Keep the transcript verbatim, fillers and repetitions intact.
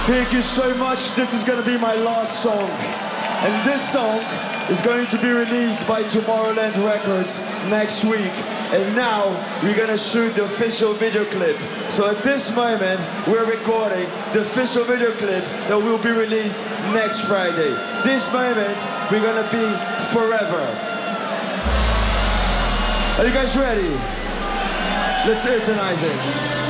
Thank you so much. This is gonna be my last song. And this song is going to be released by Tomorrowland Records next week. And now we're gonna shoot the official video clip. So at this moment, we're recording the official video clip that will be released next Friday. This moment, we're gonna be forever. Are you guys ready? Let's hear it tonight.